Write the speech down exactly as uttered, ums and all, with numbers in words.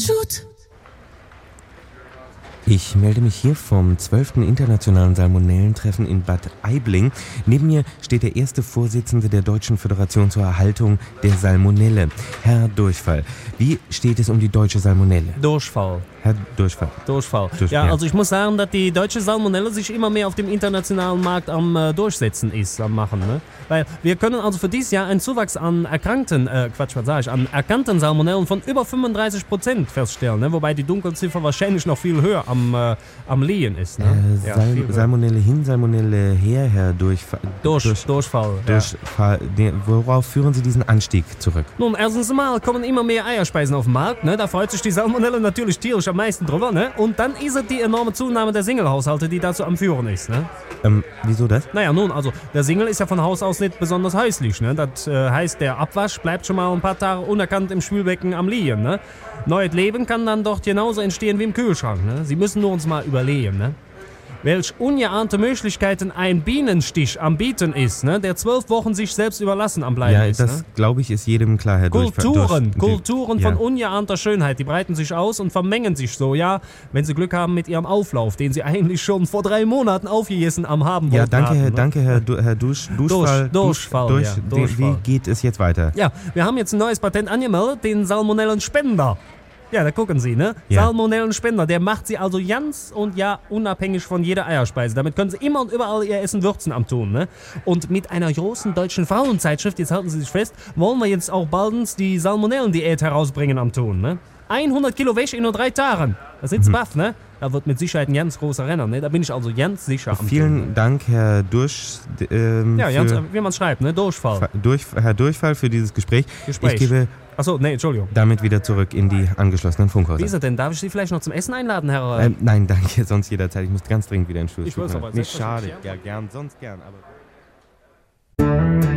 Shoot! Ich melde mich hier vom zwölften Internationalen Salmonellentreffen in Bad Aibling. Neben mir steht der erste Vorsitzende der Deutschen Föderation zur Erhaltung der Salmonelle, Herr Durchfall. Wie steht es um die deutsche Salmonelle? Durchfall. Herr Durchfall. Durchfall. Durchfall. Ja, also ich muss sagen, dass die deutsche Salmonelle sich immer mehr auf dem internationalen Markt am äh, Durchsetzen ist, am Machen. Ne? Weil wir können also für dieses Jahr einen Zuwachs an erkrankten, äh, Quatsch, was sag ich, an erkannten Salmonellen von über fünfunddreißig Prozent feststellen. Ne? Wobei die Dunkelziffer wahrscheinlich noch viel höher am, äh, am Liegen ist. Ne? Äh, ja, Sal- Salmonelle hin, Salmonelle her, Herr Durchfall. Durch, Durch, Durchfall. Durchfall. Ja. Worauf führen Sie diesen Anstieg zurück? Nun, erstens mal kommen immer mehr Eierspeisen auf den Markt. Ne? Da freut sich die Salmonelle natürlich tierisch am meisten drüber. Ne? Und dann ist es die enorme Zunahme der Single-Haushalte, die dazu am Führen ist. Ne? Ähm, wieso das? Naja, nun, also der Single ist ja von Haus aus nicht besonders häuslich. Ne? Das äh, heißt, der Abwasch bleibt schon mal ein paar Tage unerkannt im Spülbecken am Liegen. Ne? Neues Leben kann dann dort genauso entstehen wie im Kühlschrank. Ne? Sie müssen nur uns mal überlegen. Ne? Welch ungeahnte Möglichkeiten ein Bienenstich am Bieten ist, ne? Der zwölf Wochen sich selbst überlassen am Bleiben ja, ist. das ne? glaube ich ist jedem klar, Herr Durchfall. Kulturen, Durch, Kulturen ja. von ungeahnter Schönheit, die breiten sich aus und vermengen sich so, ja, wenn sie Glück haben mit ihrem Auflauf, den sie eigentlich schon vor drei Monaten aufgegessen am haben wollten. Ja, danke, hatten, Herr, ne? danke, Herr, du, Herr Dusch, Duschfall. Durch, Durchfall, durch, ja, wie- Durchfall. Wie geht es jetzt weiter? Ja, wir haben jetzt ein neues Patent angemeldet, den Salmonellenspender. Ja, da gucken Sie, ne? Ja. Salmonellenspender, der macht Sie also ganz und ja unabhängig von jeder Eierspeise. Damit können Sie immer und überall Ihr Essen würzen am Tun, ne? Und mit einer großen deutschen Frauenzeitschrift, jetzt halten Sie sich fest, wollen wir jetzt auch baldens die Salmonellendiät herausbringen am Tun, ne? hundert Kilo Wäsche in nur drei Tagen. Da sind Sie Mhm. baff, ne? Da wird mit Sicherheit ein ganz großer Renner, ne? Da bin ich also ganz sicher am Tun. Vielen Ne? Dank, Herr Dursch, ähm, Ja, für, ganz, wie man schreibt, ne? Durchfall. durch, Herr Durchfall für dieses Gespräch. Gespräch. Ich gebe Achso, nee, Entschuldigung. damit wieder zurück in die angeschlossenen Wie Funkhäuser. ist er denn? Darf ich Sie vielleicht noch zum Essen einladen, Herr? Ähm, nein, danke, sonst jederzeit. Ich muss ganz dringend wieder in den Stuhl. Ich Tut weiß mir aber, leid. Nicht schade. selbstverständlich, Ja, gern, sonst gern. Aber